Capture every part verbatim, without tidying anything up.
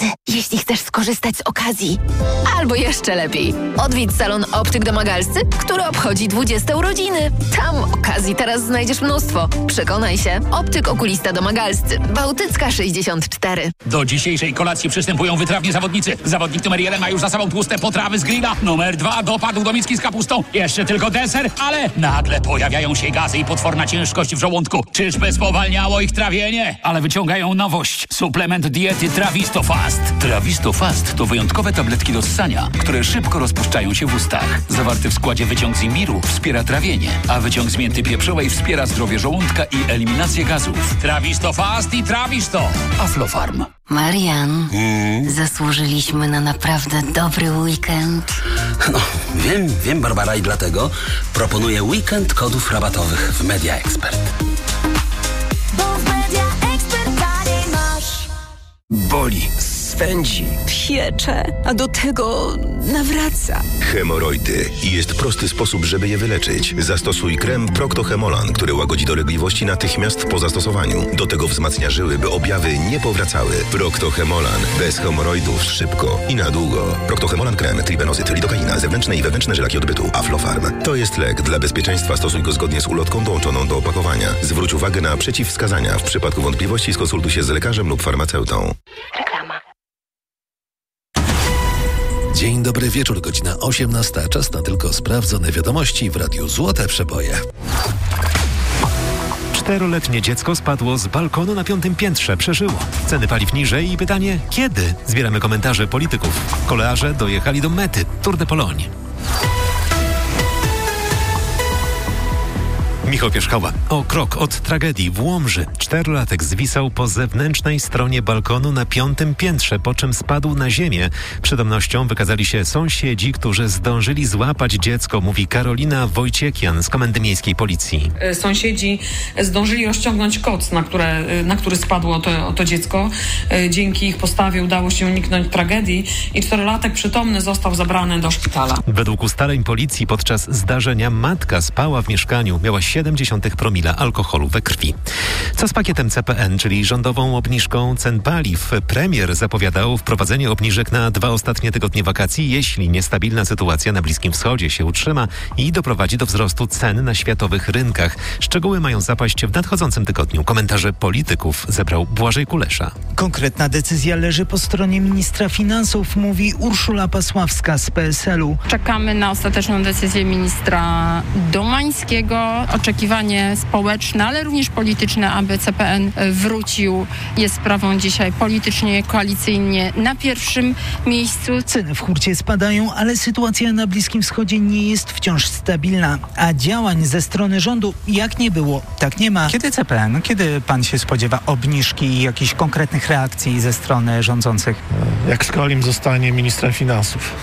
pracy, jeśli chcesz skorzystać z okazji. Albo jeszcze lepiej, odwiedź salon Optyk Domagalscy, który obchodzi dwudzieste urodziny. Tam okazji teraz znajdziesz mnóstwo. Przekonaj się. Optyk Okulista Domagalscy. Bałtycka sześćdziesiąt cztery. Do dzisiejszej kolacji przystępują wytrawni zawodnicy. Zawodnik numer jeden ma już za sobą tłuste potrawy z grilla. Numer dwa dopadł do miski z kapustą. Jeszcze tylko deser, ale nagle pojawiają się gazy i potworna ciężkość w żołądku. Czyżby spowalniało ich trawienie? Ale wyciągają nowość. Suplement diety Trawisto Fast. Trawisto Fast to wyjątkowe tabletki do ssania, które szybko rozpuszczają się w ustach. Zawarty w składzie wyciąg z imbiru wspiera trawienie, a wyciąg z mięty pieprzowej wspiera zdrowie żołądka i eliminację gazów. Trawisto Fast i Trawisto. Aflofarm. Marian, hmm? zasłużyliśmy na naprawdę dobry weekend. No, wiem, wiem, Barbara, i dlatego proponuję weekend kodów rabatowych w Media Expert. Bo w Media Expert taniej masz. Boli, swędzi, piecze, a do tego nawraca. Hemoroidy. I jest prosty sposób, żeby je wyleczyć. Zastosuj krem Procto-Hemolan, który łagodzi dolegliwości natychmiast po zastosowaniu. Do tego wzmacnia żyły, by objawy nie powracały. Procto-Hemolan. Bez hemoroidów szybko i na długo. Procto-Hemolan krem, tribenozyt, lidokaina, zewnętrzne i wewnętrzne żylaki odbytu. Aflofarm. To jest lek. Dla bezpieczeństwa stosuj go zgodnie z ulotką dołączoną do opakowania. Zwróć uwagę na przeciwwskazania. W przypadku wątpliwości skonsultuj się z lekarzem lub farmaceutą. Reklama. Dzień dobry wieczór, godzina osiemnasta. Czas na tylko sprawdzone wiadomości w Radiu Złote Przeboje. Czteroletnie dziecko spadło z balkonu na piątym piętrze. Przeżyło. Ceny paliw niżej i pytanie, kiedy? Zbieramy komentarze polityków. Kolarze dojechali do mety. Tour de Pologne. Michał Pierzchała. O krok od tragedii w Łomży. Czterolatek zwisał po zewnętrznej stronie balkonu na piątym piętrze, po czym spadł na ziemię. Przytomnością wykazali się sąsiedzi, którzy zdążyli złapać dziecko, mówi Karolina Wojciekian z Komendy Miejskiej Policji. Sąsiedzi zdążyli rozciągnąć koc, na, które, na który spadło to, to dziecko. Dzięki ich postawie udało się uniknąć tragedii i czterolatek przytomny został zabrany do szpitala. Według ustaleń policji podczas zdarzenia matka spała w mieszkaniu. Miała siedemdziesiąt promila alkoholu we krwi. Co z pakietem C P N, czyli rządową obniżką cen paliw? Premier zapowiadał wprowadzenie obniżek na dwa ostatnie tygodnie wakacji, jeśli niestabilna sytuacja na Bliskim Wschodzie się utrzyma i doprowadzi do wzrostu cen na światowych rynkach. Szczegóły mają zapaść w nadchodzącym tygodniu. Komentarze polityków zebrał Błażej Kulesza. Konkretna decyzja leży po stronie ministra finansów, mówi Urszula Pasławska z P S L u. Czekamy na ostateczną decyzję ministra Domańskiego. Oczekiwanie społeczne, ale również polityczne, aby C P N wrócił, jest sprawą dzisiaj politycznie, koalicyjnie na pierwszym miejscu. Ceny w hurcie spadają, ale sytuacja na Bliskim Wschodzie nie jest wciąż stabilna, a działań ze strony rządu jak nie było, tak nie ma. Kiedy C P N, kiedy pan się spodziewa obniżki i jakichś konkretnych reakcji ze strony rządzących? Jak Skolim zostanie ministrem finansów.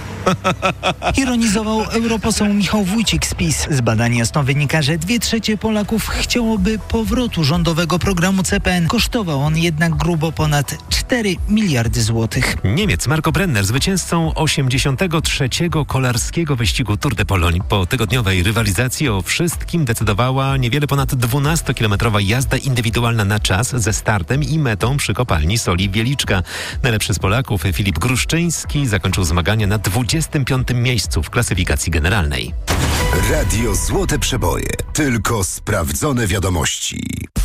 Ironizował europoseł Michał Wójcik z PiS. Z badań jasno wynika, że dwie trzecie Polaków chciałoby powrotu rządowego programu C P N. Kosztował on jednak grubo ponad cztery miliardy złotych. Niemiec Marco Brenner zwycięzcą osiemdziesiątego trzeciego kolarskiego wyścigu Tour de Pologne. Po tygodniowej rywalizacji o wszystkim decydowała niewiele ponad dwunastokilometrowa jazda indywidualna na czas ze startem i metą przy kopalni Soli Wieliczka. Najlepszy z Polaków Filip Gruszczyński zakończył zmagania na dwudziestym piątym miejscu w klasyfikacji generalnej. Radio Złote Przeboje. Tylko sprawdzone wiadomości.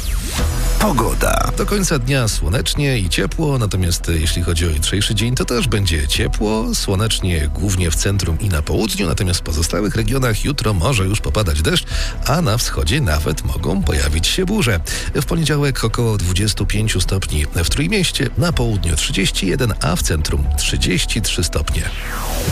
Pogoda. Do końca dnia słonecznie i ciepło, natomiast jeśli chodzi o jutrzejszy dzień, to też będzie ciepło, słonecznie głównie w centrum i na południu, natomiast w pozostałych regionach jutro może już popadać deszcz, a na wschodzie nawet mogą pojawić się burze. W poniedziałek około dwadzieścia pięć stopni w Trójmieście, na południu trzydzieści jeden, a w centrum trzydzieści trzy stopnie.